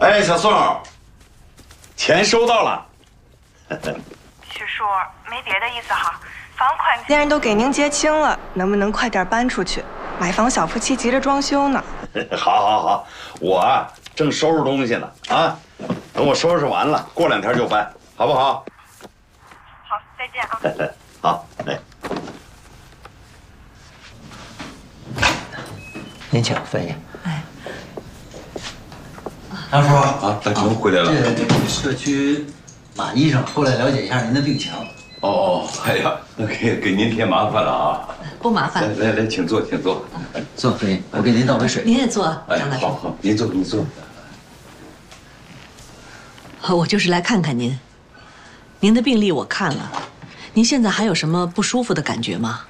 哎，小宋，钱收到了。 许叔，没别的意思哈，房款既然都给您结清了，能不能快点搬出去？买房小夫妻急着装修呢。 好，我啊正收拾东西呢啊，等我收拾完了，过2天就搬，好不好？ 好，再见啊。 好，哎。 您请，翻译。 哎， 大叔啊，大成回来了。 这社区马医生过来了解一下您的病情。 哦，哎呀，那给您添麻烦了啊！ 不麻烦。 来，请坐，请坐。 坐，翻译，我给您倒杯水。 您也坐， 哎， 张大叔。 好，您坐，您坐。 我就是来看看您。您的病历我看了，您现在还有什么不舒服的感觉吗？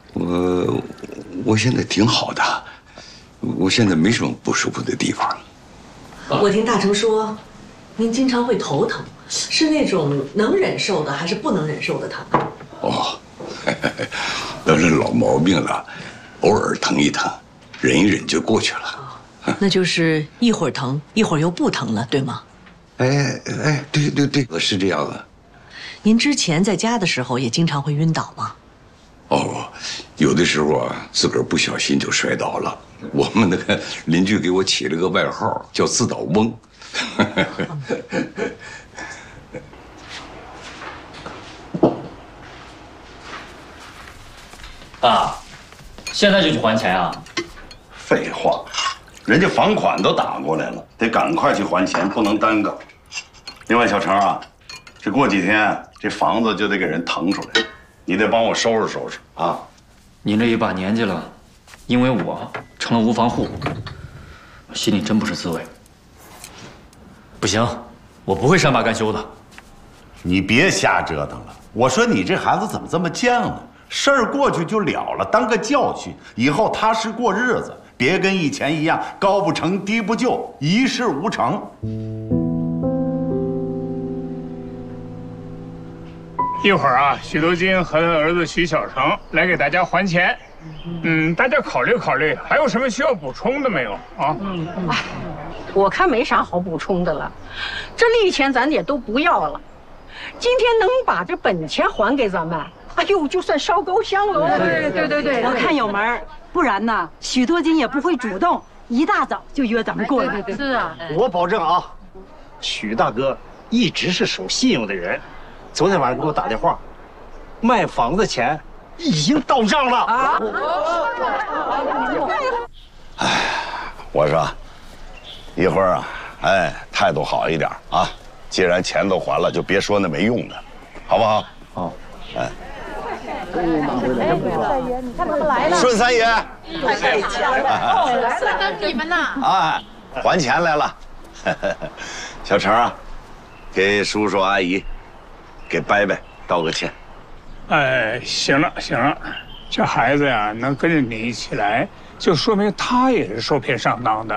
我现在挺好的，我现在没什么不舒服的地方。 我听大成说，您经常会头疼，是那种能忍受的还是不能忍受的疼？ 哦，都是老毛病了，偶尔疼一疼，忍一忍就过去了。 那就是一会儿疼，一会儿又不疼了，对吗？ 哎，对，是这样的。 您之前在家的时候也经常会晕倒吗？ 哦，有的时候啊，自个儿不小心就摔倒了。我们那个邻居给我起了个外号，叫自倒翁。 爸，现在就去还钱啊？ 废话，人家房款都打过来了，得赶快去还钱，不能耽搁。另外，小程啊，这过几天这房子就得给人腾出来，你得帮我收拾收拾啊。 您这一把年纪了，因为我成了无房户，我心里真不是滋味。不行，我不会善罢甘休的。 你别瞎折腾了。我说你这孩子怎么这么犟呢？事儿过去就了了，当个教训，以后踏实过日子，别跟以前一样高不成低不就，一事无成。 一会儿啊，许多金和他儿子许小成来给大家还钱。大家考虑考虑，还有什么需要补充的没有啊？ 我看没啥好补充的了，这利钱咱也都不要了。今天能把这本钱还给咱们，哎呦，就算烧高香了。对， 我看有门，不然呢，许多金也不会主动一大早就约咱们过来。 是啊， 我保证啊，许大哥一直是守信用的人。昨天晚上给我打电话，卖房子钱已经到账了啊！ 哎，我说，一会儿啊，态度好一点啊。既然钱都还了，就别说那没用的，好不好？ 好。 哎， 你看他们来了。 顺三爷， 太巧了， 在等你们呢。 啊，还钱来了。小程啊，给叔叔阿姨，给伯伯道个歉。 哎，行了，这孩子呀能跟着你一起来，就说明他也是受骗上当的。